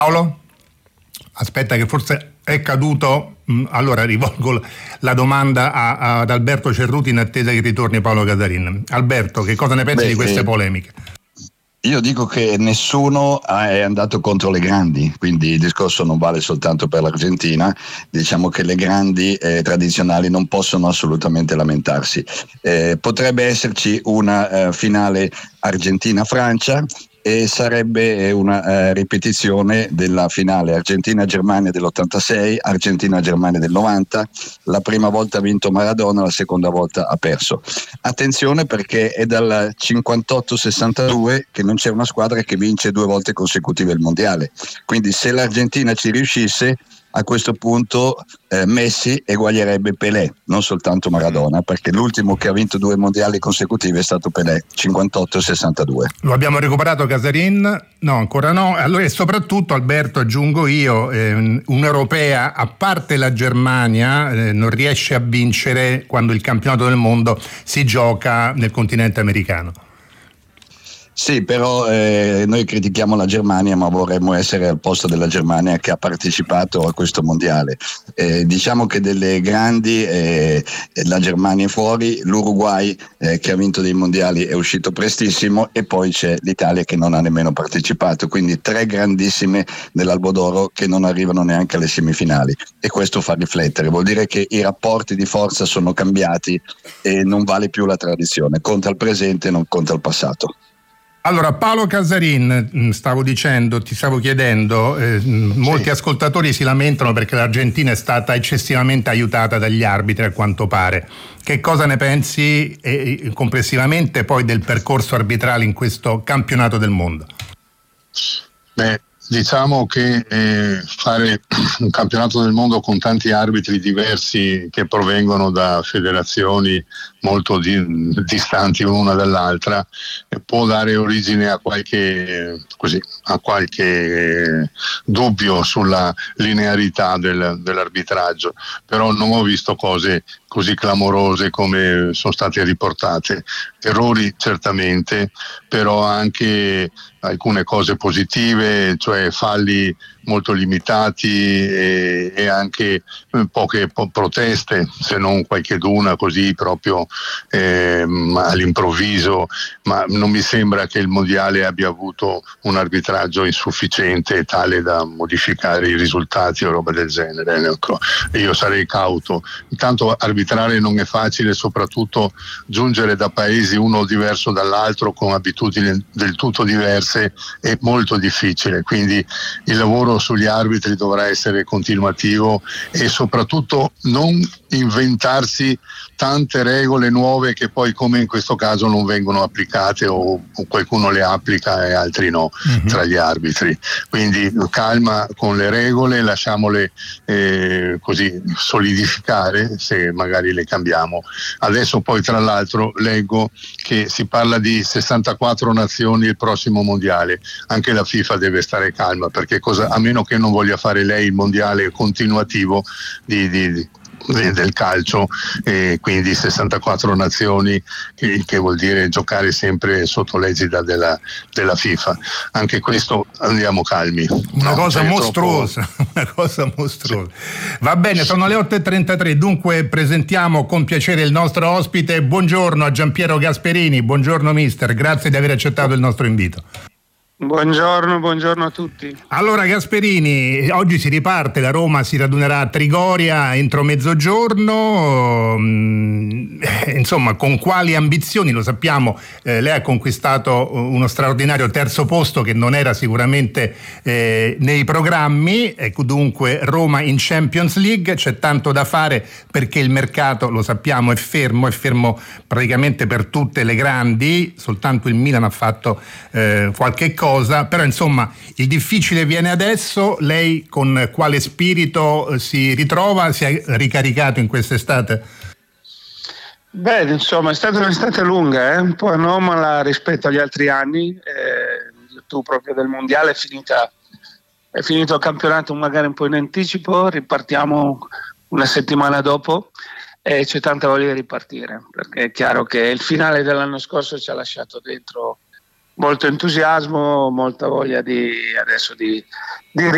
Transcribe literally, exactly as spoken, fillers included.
Paolo? Aspetta che forse è caduto, allora rivolgo la domanda a, ad Alberto Cerruti in attesa che ritorni Paolo Casarin. Alberto, che cosa ne pensi Beh, di queste eh, polemiche? Io dico che nessuno è andato contro le grandi, quindi il discorso non vale soltanto per l'Argentina, diciamo che le grandi eh, tradizionali non possono assolutamente lamentarsi. Eh, potrebbe esserci una eh, finale Argentina-Francia, e sarebbe una eh, ripetizione della finale Argentina-Germania dell'ottantasei, Argentina-Germania del novanta. La prima volta ha vinto Maradona, la seconda volta ha perso. Attenzione, perché è dal cinquantotto sessantadue che non c'è una squadra che vince due volte consecutive il mondiale, quindi se l'Argentina ci riuscisse, a questo punto eh, Messi eguaglierebbe Pelé, non soltanto Maradona, perché l'ultimo che ha vinto due mondiali consecutivi è stato Pelé, cinquantotto e sessantadue. Lo abbiamo recuperato Casarin? No, ancora no. Allora, e soprattutto, Alberto, aggiungo io, eh, un'europea, a parte la Germania, eh, non riesce a vincere quando il campionato del mondo si gioca nel continente americano. Sì, però eh, noi critichiamo la Germania, ma vorremmo essere al posto della Germania che ha partecipato a questo mondiale. Eh, diciamo che delle grandi eh, la Germania è fuori, l'Uruguay eh, che ha vinto dei mondiali è uscito prestissimo, e poi c'è l'Italia che non ha nemmeno partecipato, quindi tre grandissime dell'Albo d'Oro che non arrivano neanche alle semifinali, e questo fa riflettere, vuol dire che i rapporti di forza sono cambiati e non vale più la tradizione, conta il presente, non conta il passato. Allora, Paolo Casarin, stavo dicendo, ti stavo chiedendo, eh, molti sì. ascoltatori si lamentano perché l'Argentina è stata eccessivamente aiutata dagli arbitri, a quanto pare. Che cosa ne pensi eh, complessivamente poi del percorso arbitrale in questo campionato del mondo? Beh, diciamo che eh, fare un campionato del mondo con tanti arbitri diversi che provengono da federazioni molto di, distanti l'una dall'altra eh, può dare origine a qualche, così, a qualche dubbio sulla linearità del, dell'arbitraggio, però non ho visto cose così clamorose come sono state riportate. Errori certamente, però anche alcune cose positive, cioè falli molto limitati e, e anche poche po- proteste, se non qualcheduna così proprio eh, all'improvviso, ma non mi sembra che il mondiale abbia avuto un arbitraggio insufficiente tale da modificare i risultati o roba del genere. Ecco. Io sarei cauto. Intanto arbitrare non è facile, soprattutto giungere da paesi uno diverso dall'altro con abitudini del tutto diverse è molto difficile, quindi il lavoro sugli arbitri dovrà essere continuativo e soprattutto non inventarsi tante regole nuove che poi, come in questo caso, non vengono applicate o, o qualcuno le applica e altri no, mm-hmm. tra gli arbitri. Quindi calma con le regole, lasciamole eh, così solidificare se magari le cambiamo. Adesso poi tra l'altro leggo che si parla di sessantaquattro nazioni il prossimo mondiale, anche la FIFA deve stare calma, perché cosa, a meno che non voglia fare lei il mondiale continuativo di, di, di del calcio, e quindi sessantaquattro nazioni, che, che vuol dire giocare sempre sotto l'egida della, della FIFA. Anche questo, andiamo calmi. Una no, cosa cioè mostruosa, troppo... una cosa mostruosa. Sì. Va bene, sono le otto e trentatré, dunque presentiamo con piacere il nostro ospite. Buongiorno a Giampiero Gasperini, buongiorno mister, grazie di aver accettato il nostro invito. Buongiorno, buongiorno a tutti. Allora Gasperini, oggi si riparte, la Roma si radunerà a Trigoria entro mezzogiorno, eh, insomma con quali ambizioni? Lo sappiamo, eh, lei ha conquistato uno straordinario terzo posto che non era sicuramente eh, nei programmi, ecco, dunque Roma in Champions League, c'è tanto da fare perché il mercato, lo sappiamo, è fermo, è fermo praticamente per tutte le grandi, soltanto il Milan ha fatto eh, qualche cosa. Però insomma il difficile viene adesso. Lei con quale spirito si ritrova? Si è ricaricato in quest'estate? Beh, insomma è stata un'estate lunga, eh? un po' anomala rispetto agli altri anni, eh, in virtù proprio del mondiale è finita, è finito il campionato magari un po' in anticipo, ripartiamo una settimana dopo e c'è tanta voglia di ripartire, perché è chiaro che il finale dell'anno scorso ci ha lasciato dentro molto entusiasmo, molta voglia di adesso di, di